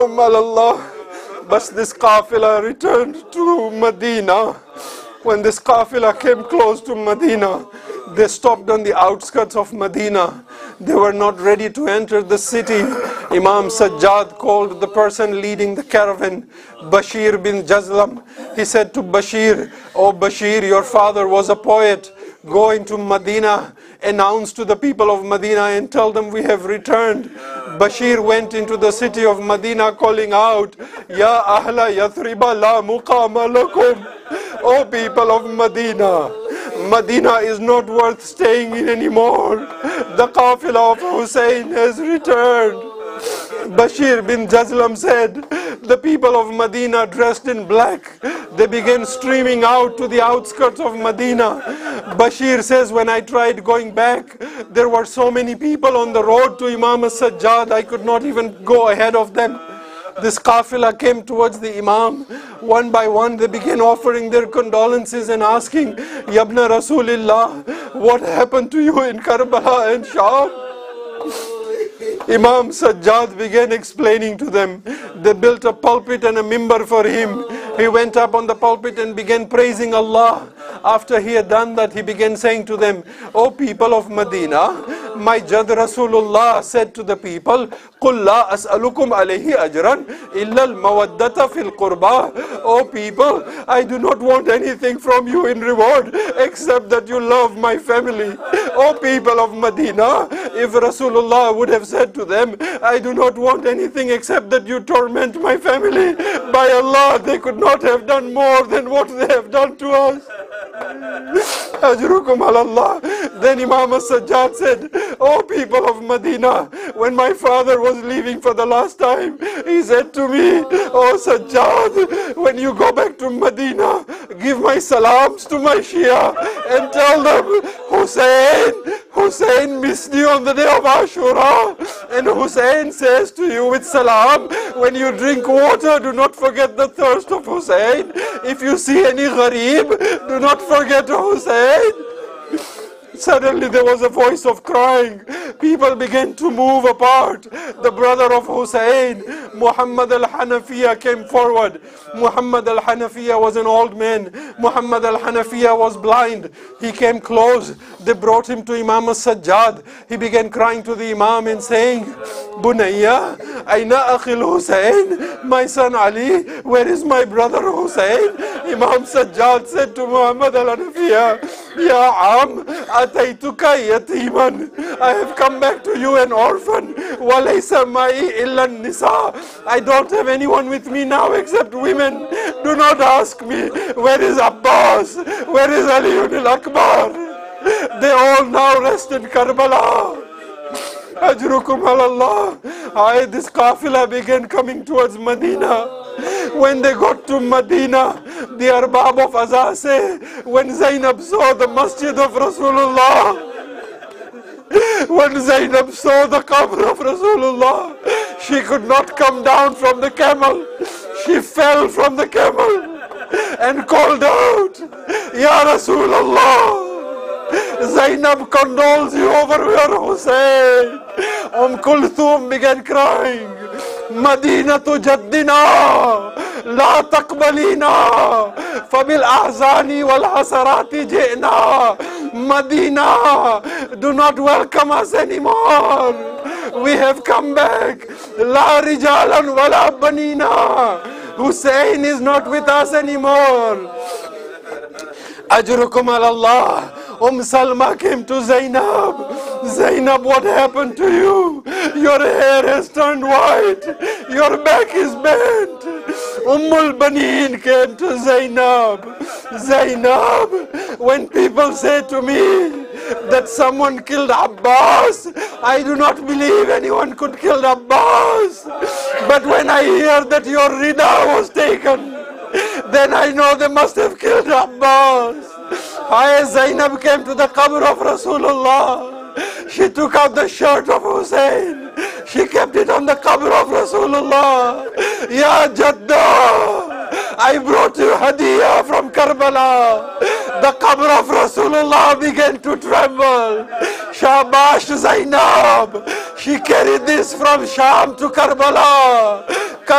Allah. But this qafila returned to Medina. When this qafila came close to Medina, they stopped on the outskirts of Medina. They were not ready to enter the city. Imam Sajjad called the person leading the caravan, Bashir bin Jazlam. He said to Bashir, "Oh Bashir, your father was a poet. Go into Medina, announce to the people of Medina and tell them we have returned." Bashir went into the city of Medina calling out, "Ya Ahla Yathriba la muqama lakum." Oh people of Medina, Medina is not worth staying in anymore. The qafila of Hussein has returned. Bashir bin Jazlam said, the people of Medina dressed in black, they began streaming out to the outskirts of Medina. Bashir says, when I tried going back, there were so many people on the road to Imam Sajjad, I could not even go ahead of them. This qafila came towards the Imam. One by one they began offering their condolences and asking, "Yabna Rasulillah, what happened to you in Karbala and Sham?" Imam Sajjad began explaining to them. They built a pulpit and a mimbar for him. He went up on the pulpit and began praising Allah. After he had done that, he began saying to them, "O people of Medina, my Jad Rasulullah said to the people, قُلْ لَا أَسْأَلُكُمْ عَلَيْهِ أَجْرًا إِلَّا الْمَوَدَّةَ فِي الْقُرْبَى." O people, I do not want anything from you in reward except that you love my family. O people of Medina, if Rasulullah would have said to them, I do not want anything except that you torment my family, by Allah, they could not have done more than what they have done to us. Ajrukum Allah. Then Imam Sajjad said, "O people of Medina, when my father was leaving for the last time, he said to me, O Sajjad, when you go back to Medina, give my salams to my Shia and tell them, Hussein missed you on the day of Ashura, and Hussein says to you with salam, when you drink water, do not forget the thirst of Hussein. If you see any gharib, do not forget Hussein." Suddenly there was a voice of crying. People began to move apart. The brother of Hussein, Muhammad al-Hanafiya, came forward. Muhammad al-Hanafiya was an old man. Muhammad al-Hanafiya was blind. He came close. They brought him to Imam al-Sajjad. He began crying to the Imam and saying, "Bunayya, Aina akhil Hussein? My son Ali, where is my brother Hussein?" Imam Sajjad said to Muhammad al-Hanafiya, "Ya Am, Ataituka yatiman. I have come back to you an orphan. Walaysa ma'i illa nisa. I don't have anyone with me now except women. Do not ask me, where is Abbas? Where is Ali al-Akbar? They all now rest in Karbala." Ajrukum Allah. This qafila began coming towards Medina. When they got to Medina, the Arbab of Azah say, when Zainab saw the masjid of Rasulullah, when Zainab saw the qabr of Rasulullah, she could not come down from the camel. She fell from the camel and called out, "Ya Rasulullah, Zainab condoles you over your Hussein." Kulthum began crying, "Madinatu jaddina, la taqbalina, fabil ahzani wal hasarati ji'na." Medina, do not welcome us anymore. We have come back. La rijalan wala banina. Hussein is not with us anymore. Ajrukum Allah. Salma came to Zainab. "Zainab, what happened to you? Your hair has turned white. Your back is bent." Al-Baneen came to Zainab. "Zainab, when people say to me that someone killed Abbas, I do not believe anyone could kill Abbas. But when I hear that your Rida was taken, then I know they must have killed Abbas." Zainab came to the qabr of Rasulullah. She took out the shirt of Hussein. She kept it on the qabr of Rasulullah. "Ya Jadda, I brought you Hadiyah from Karbala. The qabr of Rasulullah began to tremble. Shabash Zainab. She carried this from Sham to Karbala.